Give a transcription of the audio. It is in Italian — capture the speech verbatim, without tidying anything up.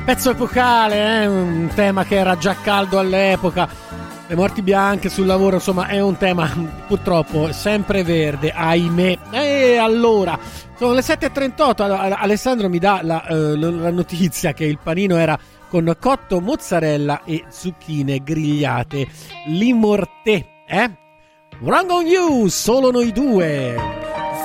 pezzo epocale, eh? Un tema che era già caldo all'epoca. Le morti bianche sul lavoro, insomma, è un tema purtroppo sempre verde, ahimè. E allora, sono le sette e trentotto. Alessandro mi dà la, uh, la notizia che il panino era con cotto, mozzarella e zucchine grigliate. L'Immortè, eh? Wrong on You, solo noi due.